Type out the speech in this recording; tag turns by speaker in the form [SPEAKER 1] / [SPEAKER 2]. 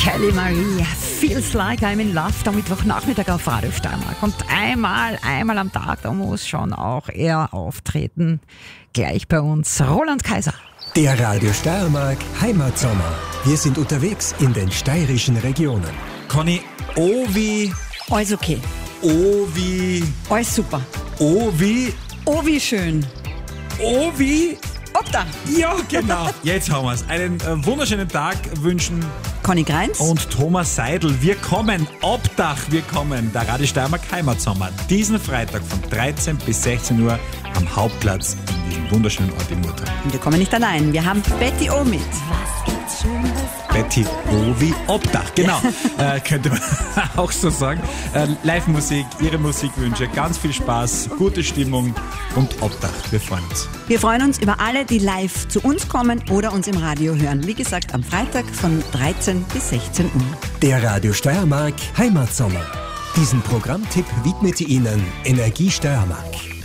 [SPEAKER 1] Kelly Marie, Feels Like I'm in Love, am Mittwochnachmittag auf Radio Steiermark. Und einmal am Tag, da muss schon auch er auftreten. Gleich bei uns Roland Kaiser.
[SPEAKER 2] Der Radio Steiermark Heimatsommer. Wir sind unterwegs in den steirischen Regionen.
[SPEAKER 3] Conny, O wie...
[SPEAKER 1] Alles okay.
[SPEAKER 3] O wie...
[SPEAKER 1] Alles super.
[SPEAKER 3] O wie...
[SPEAKER 1] Oh, wie schön.
[SPEAKER 3] O wie...
[SPEAKER 1] Obdach.
[SPEAKER 3] Ja, genau. Jetzt haben wir es. Einen wunderschönen Tag wünschen
[SPEAKER 1] Conny Greins.
[SPEAKER 3] und Thomas Seidel. Wir kommen, Obdach, wir kommen. Der Radio Steiermark Heimatsommer. Diesen Freitag von 13 bis 16 Uhr am Hauptplatz in diesem wunderschönen Ort in Murtal.
[SPEAKER 1] Und wir kommen nicht allein. Wir haben Betty O mit.
[SPEAKER 3] Betty O wie Obdach, genau. Könnte man auch so sagen. Live-Musik, ihre Musikwünsche, ganz viel Spaß, gute Stimmung und Obdach. Wir freuen uns.
[SPEAKER 1] Wir freuen uns über alle, die live zu uns kommen oder uns im Radio hören. Wie gesagt, am Freitag von 13 bis 16 Uhr.
[SPEAKER 2] Der Radio Steiermark Heimatsommer. Diesen Programmtipp widmet Ihnen Energie Steiermark.